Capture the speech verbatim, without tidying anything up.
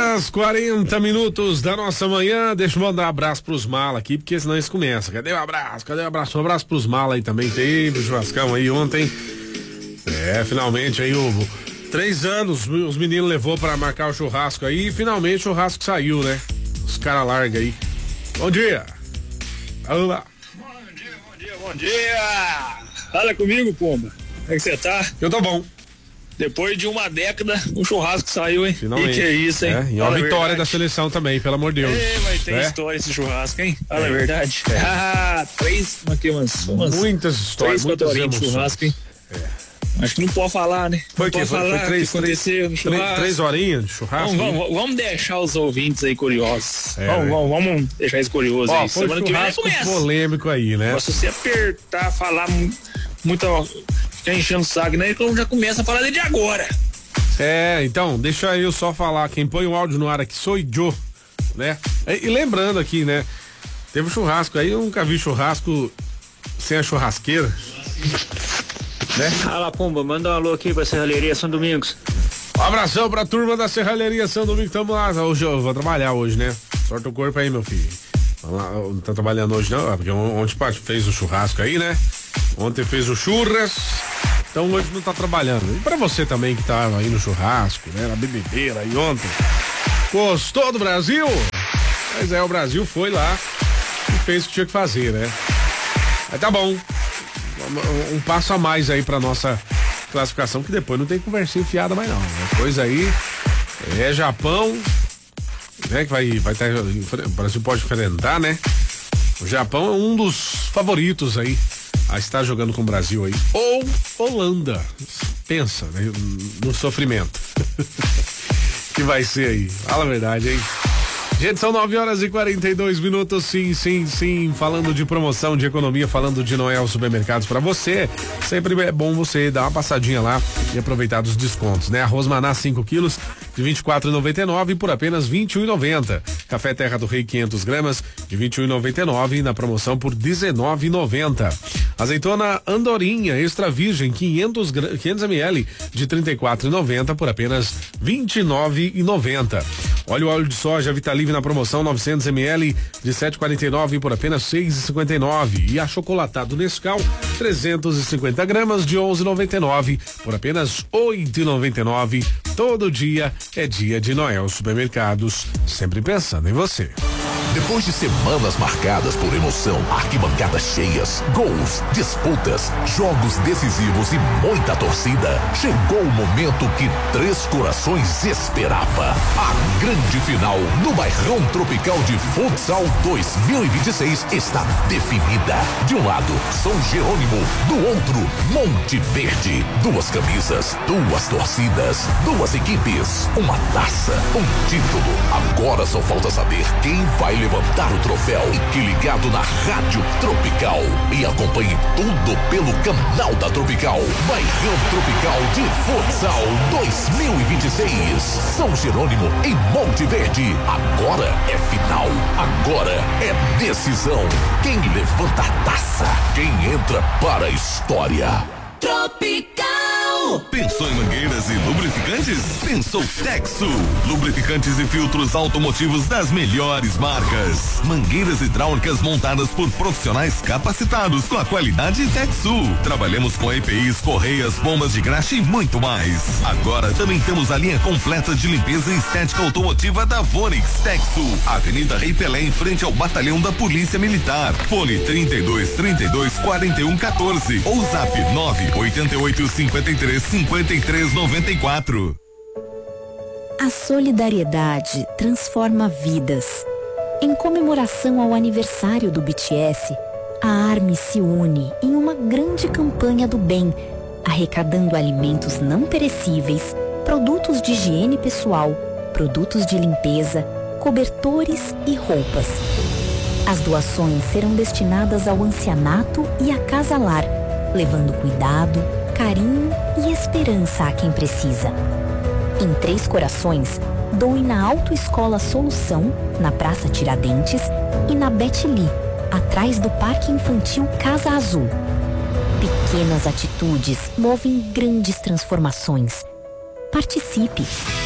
horas quarenta minutos da nossa manhã. Deixa eu mandar um abraço pros malas aqui, porque senão eles começam. Cadê o abraço? Cadê o abraço? Um abraço pros malas aí também. Teve o churrascão aí ontem. É, finalmente aí o três anos os meninos levou pra marcar o churrasco aí e finalmente o churrasco saiu, né? Os caras largam aí. Bom dia. Vamos lá. Bom dia, bom dia, bom dia. Fala comigo, Pomba. Como é que você tá? Eu tô bom. Depois de uma década, o churrasco saiu, hein? Finalmente. E que é isso, hein? É, e uma vitória da seleção também, pelo amor de Deus. É, mas tem é. história esse churrasco, hein? Fala é. a verdade. É. Ah, três, aqui umas, umas muitas histórias, três, muitas de churrasco, hein? É. Acho que não pode falar, né? Foi não que pode foi, falar foi três, o que aconteceu no churrasco. Três, três horinhas de churrasco. Vamos, vamos, vamos deixar os ouvintes aí curiosos. É, vamos, né? vamos, vamos deixar eles curiosos Ó, aí. foi Semana que vem churrasco começa. polêmico aí, né? Mas se você apertar, falar muito, ficar enchendo o saco, né? Então já começa a falar desde agora. É, então, deixa eu só falar, quem põe o áudio no ar aqui sou eu, né? E, e lembrando aqui, né? Teve churrasco aí, eu nunca vi churrasco sem a churrasqueira, né? Fala, Pomba, manda um alô aqui pra Serralheria São Domingos. Um abração pra turma da Serralheria São Domingos, tamo lá, hoje eu vou trabalhar hoje, né? Sorte o corpo aí, meu filho. Vamos lá, não tá trabalhando hoje não, porque ontem fez o churrasco aí, né? Ontem fez o churras. Então hoje não tá trabalhando. E pra você também que tava aí no churrasco, né? Na bebedeira aí ontem. Gostou do Brasil? Mas é, o Brasil foi lá e fez o que tinha que fazer, né? Mas tá bom. Um, um passo a mais aí pra nossa classificação, que depois não tem conversinha enfiada mais não. A coisa aí é Japão, né? Que vai, vai ter, o Brasil pode enfrentar, né? O Japão é um dos favoritos aí a estar jogando com o Brasil aí. Ou Holanda. Pensa, né? No sofrimento. Que vai ser aí. Fala a verdade, hein? Gente, são nove horas e quarenta e dois minutos, sim, sim, sim, falando de promoção, de economia, falando de Noel Supermercados pra você. Sempre é bom você dar uma passadinha lá e aproveitar dos descontos, né? Arroz Maná cinco quilos de vinte e quatro e noventa e nove por apenas vinte e um e noventa. Café Terra do Rei quinhentas gramas de vinte e um e noventa e nove na promoção por dezenove e noventa. Azeitona Andorinha Extra Virgem quinhentos mililitros de trinta e quatro e noventa por apenas vinte e nove e noventa. Óleo óleo de soja Vitalive na promoção novecentos mililitros de sete e quarenta e nove por apenas seis e cinquenta e nove. E achocolatado Nescau trezentos e cinquenta gramas de onze e noventa e nove por apenas oito e noventa e nove. Todo dia é dia de Noel Supermercados, sempre pensando em você. Depois de semanas marcadas por emoção, arquibancadas cheias, gols, disputas, jogos decisivos e muita torcida, chegou o momento que Três Corações esperava. A grande final no Bairrão Tropical de Futsal dois mil e vinte e seis está definida. De um lado, São Jerônimo, do outro, Monte Verde. Duas camisas, duas torcidas, duas equipes, uma taça, um título. Agora só falta saber quem vai levantar o troféu. Fique ligado na Rádio Tropical e acompanhe tudo pelo canal da Tropical. Bairrão Tropical de Futsal dois mil e vinte e seis. São Jerônimo em Monte Verde. Agora é final. Agora é decisão. Quem levanta a taça? Quem entra para a história? Tropical. Pensou em mangueiras e lubrificantes? Pensou Texul. Lubrificantes e filtros automotivos das melhores marcas. Mangueiras hidráulicas montadas por profissionais capacitados com a qualidade Texul. Trabalhamos com E P Is, correias, bombas de graxa e muito mais. Agora também temos a linha completa de limpeza e estética automotiva da Vonix Texul. Avenida Rei Pelé, em frente ao Batalhão da Polícia Militar. Fone trinta e dois, trinta e dois, quarenta e um, quatorze ou zap nove oito oito, cinquenta e três, cinquenta e três, noventa e quatro. A solidariedade transforma vidas. Em comemoração ao aniversário do B T S, a ARMY se une em uma grande campanha do bem, arrecadando alimentos não perecíveis, produtos de higiene pessoal, produtos de limpeza, cobertores e roupas. As doações serão destinadas ao ancianato e à Casa Lar, levando cuidado, carinho e esperança a quem precisa. Em Três Corações, doe na Autoescola Solução, na Praça Tiradentes, e na Betli, atrás do Parque Infantil Casa Azul. Pequenas atitudes movem grandes transformações. Participe!